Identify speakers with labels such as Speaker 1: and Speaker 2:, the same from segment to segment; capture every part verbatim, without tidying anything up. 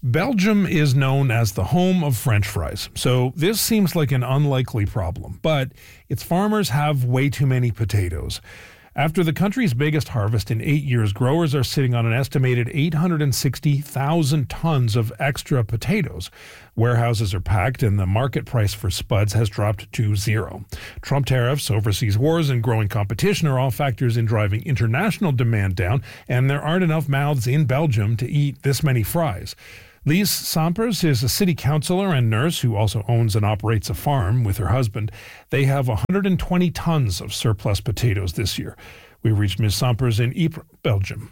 Speaker 1: Belgium is known as the home of French fries, so this seems like an unlikely problem, but its farmers have way too many potatoes. After the country's biggest harvest in eight years, growers are sitting on an estimated eight hundred sixty thousand tons of extra potatoes. Warehouses are packed and the market price for spuds has dropped to zero. Trump tariffs, overseas wars, and growing competition are all factors in driving international demand down, and there aren't enough mouths in Belgium to eat this many fries. Lise Sampers is a city councillor and nurse who also owns and operates a farm with her husband. They have one hundred twenty tons of surplus potatoes this year. We reached Miz Sampers in Ypres, Belgium.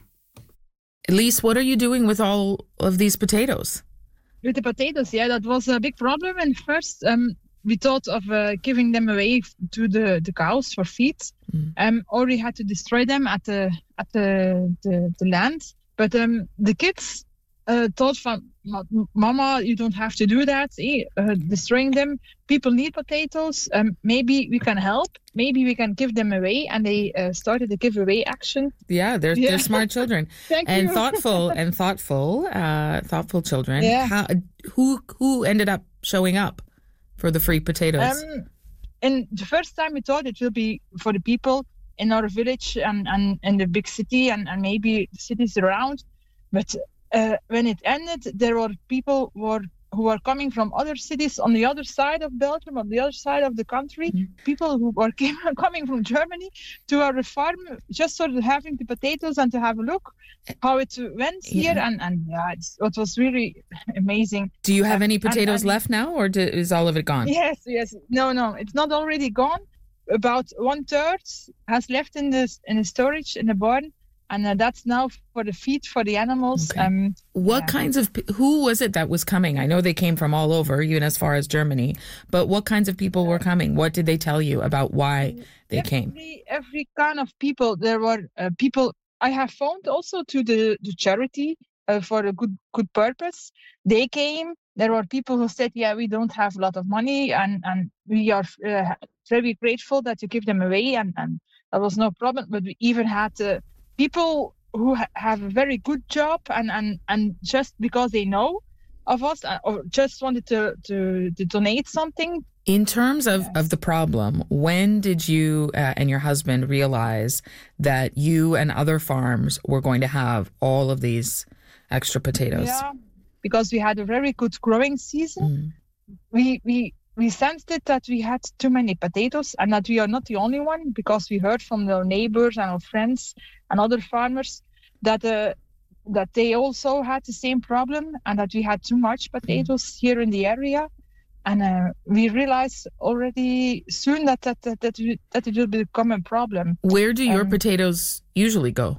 Speaker 2: Lise, what are you doing with all of these potatoes?
Speaker 3: With the potatoes, yeah, that was a big problem. And first, um, we thought of uh, giving them away to the, the cows for feed, mm. um, or we had to destroy them at the at the the, the land. But um, the kids uh, thought from, Mama, you don't have to do that, eh? uh, destroying them. People need potatoes. Um, maybe we can help. Maybe we can give them away. And they uh, started the giveaway action.
Speaker 2: Yeah, they're yeah. they're smart children.
Speaker 3: Thank
Speaker 2: and
Speaker 3: you.
Speaker 2: thoughtful and thoughtful, uh, thoughtful children.
Speaker 3: Yeah.
Speaker 2: How, who who ended up showing up for the free potatoes?
Speaker 3: Um, and the first time we thought it will be for the people in our village and and in the big city and, and maybe the cities around, but. Uh, when it ended, there were people who were, who were coming from other cities on the other side of Belgium, on the other side of the country. Mm-hmm. People who were came, coming from Germany to our farm, just sort of having the potatoes and to have a look how it went here. Yeah. And, and yeah, it's, it was really amazing.
Speaker 2: Do you have any potatoes and, and, left now, or do, is all of it gone?
Speaker 3: Yes, yes. No, no, it's not already gone. About one third has left in the, in the storage in the barn. And uh, that's now for the feed for the animals.
Speaker 2: Okay.
Speaker 3: Um,
Speaker 2: what
Speaker 3: yeah.
Speaker 2: kinds of, who was it that was coming? I know they came from all over, even as far as Germany. But what kinds of people were coming? What did they tell you about why they
Speaker 3: every,
Speaker 2: came?
Speaker 3: Every kind of people. There were uh, people, I have phoned also to the, the charity uh, for a good good purpose. They came. There were people who said, yeah, we don't have a lot of money and, and we are uh, very grateful that you give them away. And, and that was no problem. But we even had... Uh, people who ha- have a very good job and, and, and just because they know of us uh, or just wanted to, to, to donate something.
Speaker 2: In terms of,
Speaker 3: yes.
Speaker 2: of the problem, when did you uh, and your husband realize that you and other farms were going to have all of these extra potatoes?
Speaker 3: Yeah, because we had a very good growing season. Mm. We we We sensed it that we had too many potatoes and that we are not the only one, because we heard from our neighbors and our friends and other farmers that uh, that they also had the same problem and that we had too much potatoes mm. here in the area. And uh, we realized already soon that that, that, that, we, that it will become a problem.
Speaker 2: Where do your
Speaker 3: um,
Speaker 2: potatoes usually go?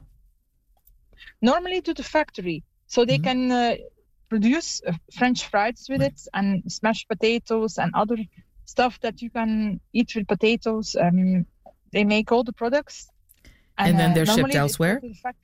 Speaker 3: Normally to the factory. So they mm. can... Uh, produce uh, French fries with it and smashed potatoes and other stuff that you can eat with potatoes. Um, they make all the products.
Speaker 2: And, and then they're
Speaker 3: uh,
Speaker 2: shipped elsewhere?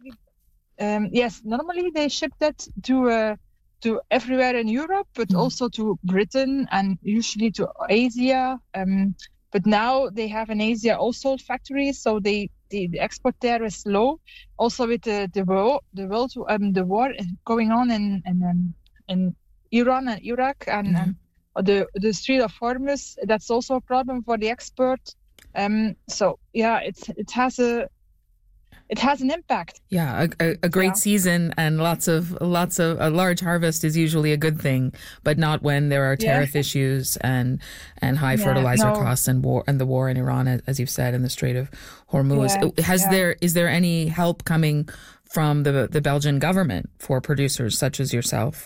Speaker 3: The um, yes, normally they ship that to uh, to everywhere in Europe, but mm. also to Britain and usually to Asia. Um, but now they have in Asia also factories, so they The, the export there is low. Also with the the war, the world, um, the war going on in in, um, in Iran and Iraq and, mm-hmm. and the the Strait of Hormuz, that's also a problem for the export. Um, so yeah, it's it has a it has an impact.
Speaker 2: Yeah, a, a, a great yeah. season and lots of lots of a large harvest is usually a good thing, but not when there are tariff yeah. issues and and high yeah, fertilizer no. costs and war and the war in Iran, as you've said, in the Strait of Hormuz. Yeah, Has yeah. there is there any help coming from the the Belgian government for producers such as yourself?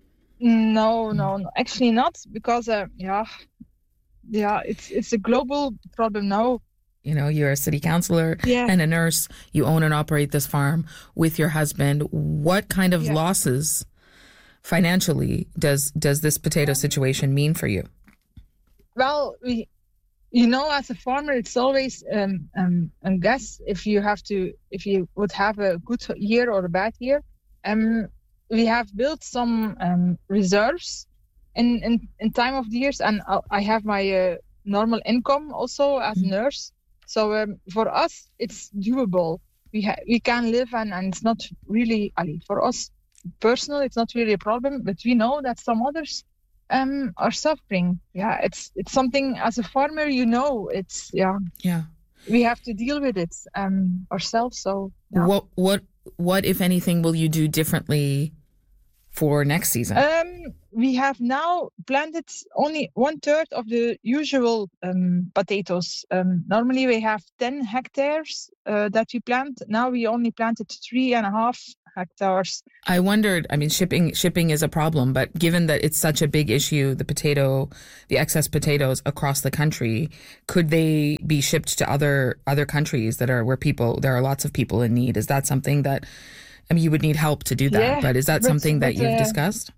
Speaker 3: No, no, no. Actually not, because uh, yeah, yeah, it's it's a global problem now.
Speaker 2: You know, you're a city councillor
Speaker 3: yeah.
Speaker 2: and a nurse. You own and operate this farm with your husband. What kind of
Speaker 3: yeah.
Speaker 2: losses financially does does this potato situation mean for you?
Speaker 3: Well, we, you know, as a farmer, it's always um, um, a guess if you have to, if you would have a good year or a bad year. Um, we have built some um, reserves in, in, in time of the years, and I have my uh, normal income also as a nurse. So um, for us, it's doable. We ha- we can live, and, and it's not really, Ali, for us, personal. It's not really a problem, but we know that some others um, are suffering. Yeah, it's it's something as a farmer, you know, it's, yeah.
Speaker 2: Yeah.
Speaker 3: We have to deal with it um, ourselves. So yeah.
Speaker 2: What, what, what, if anything, will you do differently for next season?
Speaker 3: Um, we have now planted only one third of the usual um, potatoes. Um, normally we have ten hectares uh, that we plant. Now we only planted three and a half hectares.
Speaker 2: I wondered, I mean, shipping shipping is a problem, but given that it's such a big issue, the potato, the excess potatoes across the country, could they be shipped to other other countries that are where people, there are lots of people in need? Is that something that, I mean, you would need help to do that,
Speaker 3: yeah,
Speaker 2: but is that
Speaker 3: but,
Speaker 2: something that
Speaker 3: but,
Speaker 2: you've
Speaker 3: uh,
Speaker 2: discussed?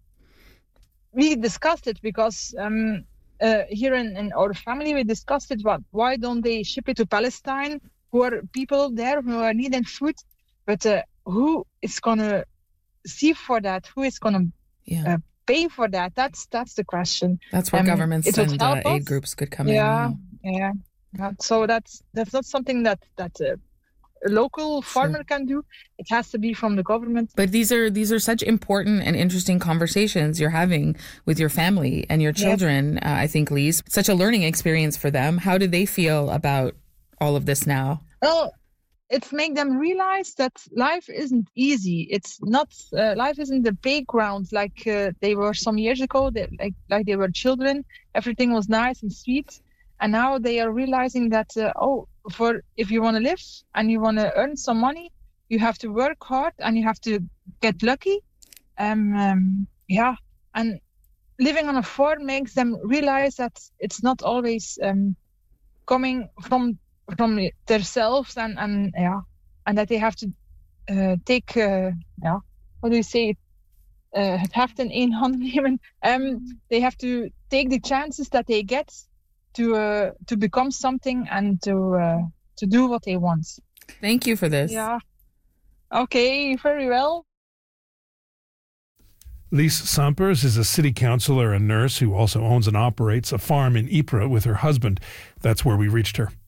Speaker 3: We discussed it because um, uh, here in, in our family, we discussed it. What, why don't they ship it to Palestine, who are people there who are needing food? But uh, who is going to see for that? Who is going to
Speaker 2: yeah.
Speaker 3: uh, pay for that? That's that's the question.
Speaker 2: That's where um, governments and uh, aid groups could come
Speaker 3: yeah,
Speaker 2: in.
Speaker 3: Yeah, yeah. So that's that's not something that that uh, a local farmer sure. can do. It has to be from the government.
Speaker 2: But these are these are such important and interesting conversations you're having with your family and your children. Yes. Uh, I think, Lise, such a learning experience for them. How do they feel about all of this now?
Speaker 3: Well, it's make them realize that life isn't easy. It's not uh, life isn't the playground like uh, they were some years ago. They, like like they were children. Everything was nice and sweet, and now they are realizing that uh, oh. For if you want to live and you want to earn some money, you have to work hard and you have to get lucky. Um, um, yeah, and living on a farm makes them realize that it's not always um, coming from from themselves, and and yeah, and that they have to uh, take uh, yeah, what do you say? Uh, het heft in één hand nemen. Um, they have to take the chances that they get. To uh, to become something and to uh, to do what they want.
Speaker 2: Thank you for this.
Speaker 3: Yeah. Okay, very well.
Speaker 1: Lise Sampers is a city councillor and nurse who also owns and operates a farm in Ypres with her husband. That's where we reached her.